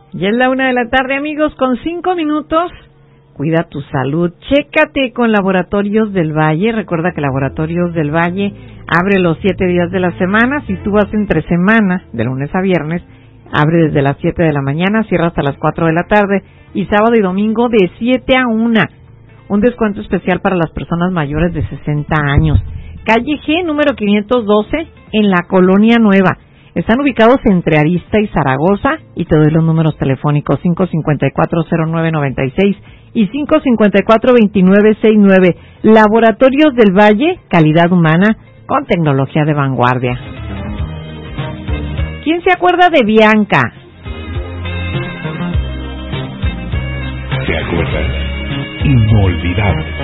Ya es la 1:00 a.m, amigos, con 5 minutos. Cuida tu salud. Chécate con Laboratorios del Valle. Recuerda que Laboratorios del Valle abre los 7 días de la semana. Si tú vas entre semana, de lunes a viernes, abre desde las 7 de la mañana, cierra hasta las 4 de la tarde. Y sábado y domingo de 7 a 1. Un descuento especial para las personas mayores de 60 años. Calle G, número 512, en la Colonia Nueva. Están ubicados entre Arista y Zaragoza, y te doy los números telefónicos 554-0996 y 554-2969. Laboratorios del Valle, calidad humana con tecnología de vanguardia. ¿Quién se acuerda de Bianca? ¿Te acuerdas? Inolvidable.